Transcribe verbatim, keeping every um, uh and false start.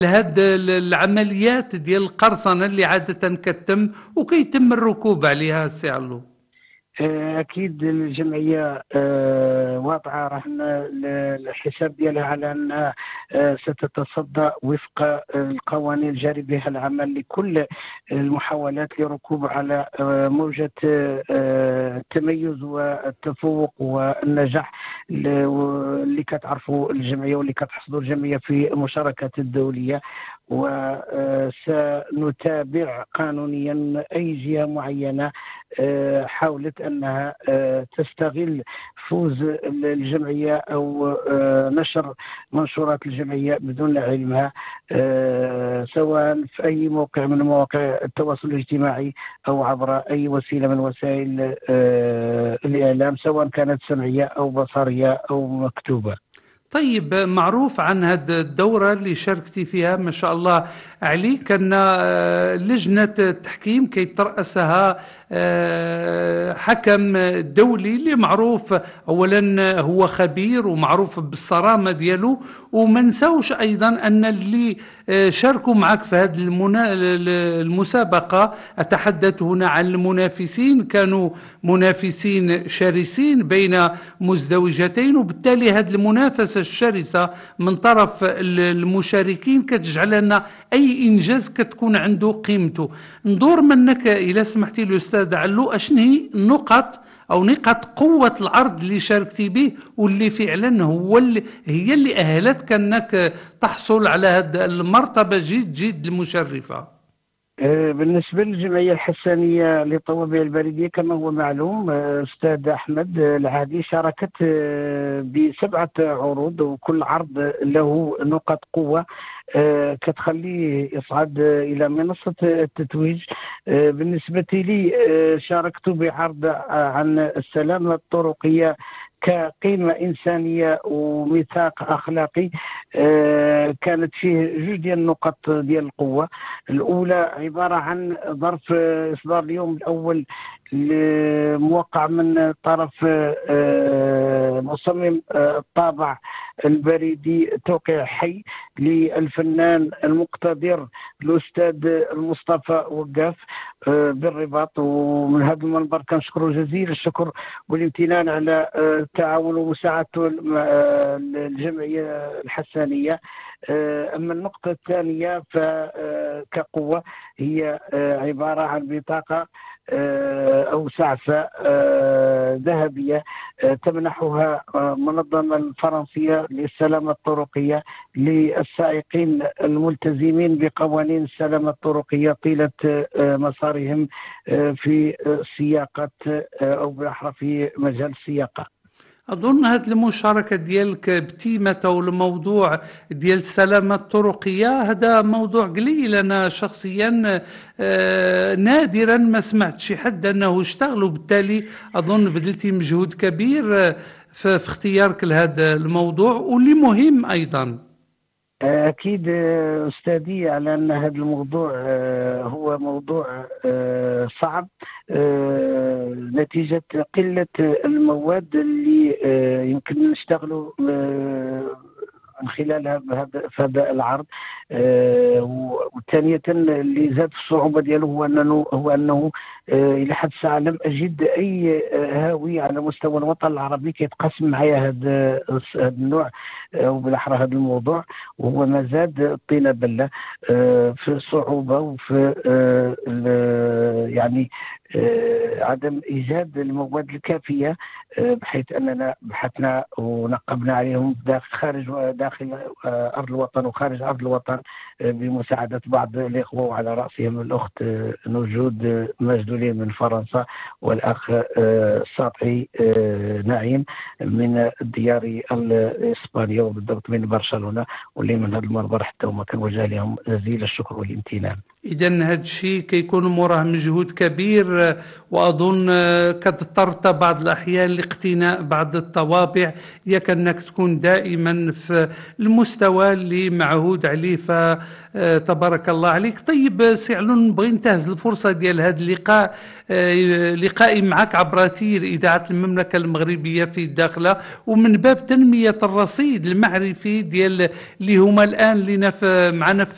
هاد العمليات ديال القرصنة اللي عادة كتم وكيتم الركوب عليها سي علو؟ أكيد الجمعية آه، واضعة رهن الحساب ديالها على أنها آه، ستتصدى وفق القوانين الجاري بها العمل لكل المحاولات لركوب على آه، موجة آه، التميز والتفوق والنجاح اللي كتعرفوا الجمعية واللي كتحصدوا الجمعية في المشاركات الدولية. وسنتابع قانونيا أي جهة معينة حاولت أنها تستغل فوز الجمعية أو نشر منشورات الجمعية بدون علمها، سواء في أي موقع من مواقع التواصل الاجتماعي أو عبر أي وسيلة من وسائل الإعلام، سواء كانت سمعية أو بصرية أو مكتوبة. طيب، معروف عن هذه الدورة اللي شاركتي فيها ما شاء الله عليك أن لجنة التحكيم كي ترأسها حكم دولي اللي معروف أولا هو خبير ومعروف بالصرامة ديالو، وما نساوش أيضا أن اللي شاركوا معك في هذه المسابقة، أتحدث هنا عن المنافسين، كانوا منافسين شرسين بين مزدوجتين، وبالتالي هذه المنافسة الشرسة من طرف المشاركين كتجعل لنا أي إنجاز كتكون عنده قيمته. ندور منك إلى سمحتي الأستاذ علو، أشن هي النقط أو نقاط قوة العرض اللي شاركتي به واللي فعلا هو اللي هي اللي أهلتك أنك تحصل على هذه المرتبة جد جد المشرفة؟ بالنسبة للجمعية الحسانية للطوابع البريدية كما هو معلوم، أستاذ أحمد العادي شاركت بسبعة عروض، وكل عرض له نقاط قوة كتخليه يصعد إلى منصة التتويج. بالنسبة لي شاركت بعرض عن السلامة الطرقية كقيمة إنسانية وميثاق أخلاقي، كانت فيه جوج ديال النقط ديال القوة. الأولى عبارة عن ظرف إصدار اليوم الأول موقع من طرف مصمم الطابع البريدي توقيع حي للفنان المقتدر الأستاذ المصطفى وقاف بالرباط. ومن هذا المنبر كنشكره جزيل الشكر والامتنان على التعاون ومساعدته الجمعية الحسانية. أما النقطة الثانية فكقوة هي عبارة عن بطاقة أو سعفة ذهبية تمنحها المنظمة الفرنسية للسلامة الطرقية للسائقين الملتزمين بقوانين السلامة الطرقية طيلة مسارهم في السياقة أو بالأحرى في مجال السياقة. أظن هذه المشاركة ديالك بتيمة والموضوع ديال السلامة الطرقية هذا موضوع قليل. أنا شخصيا نادرا ما سمعت شي حد أنه اشتغل، وبالتالي أظن بذلتي مجهود كبير في اختيارك لهذا الموضوع واللي مهم أيضا. أكيد أستاذي على أن هذا الموضوع هو موضوع صعب نتيجة قلة المواد اللي يمكن نشتغلوا من خلالها في هذا العرض. وثانية اللي زاد في الصعوبة ديالو هو أنه هو أنه إلى حد الساعة لم أجد أي هاوي على مستوى الوطن العربي كيتقاسم معايا هذا هذا النوع وبالأحرى هذا الموضوع، وهو ما زاد الطينة بلة في الصعوبة وفي يعني عدم إيجاد المواد الكافية، بحيث أننا بحثنا ونقبنا عليهم داخل خارج داخل أرض الوطن وخارج أرض الوطن بمساعدة بعض الإخوة، وعلى رأسهم الأخت نوجود مجدولين من فرنسا والأخ ساطعي نعيم من الديار الإسبانية وبالضبط من برشلونة، واللي من هذا المنبر حتى هما كنوجه لهم جزيل الشكر والامتنان. إذا هذا الشيء كيكون موراه مجهود كبير، وأظن كتضطرت بعض الأحيان لاقتناء بعض الطوابع ياك أنك تكون دائما في المستوى اللي معهود عليه، فتبارك الله عليك. طيب سي علو، نبغي ننتهز الفرصة ديال هذا اللقاء لقائي معك عبر أثير إذاعة المملكة المغربية في الداخلة، ومن باب تنمية الرصيد المعرفي ديال اللي هما الآن لنا معنا في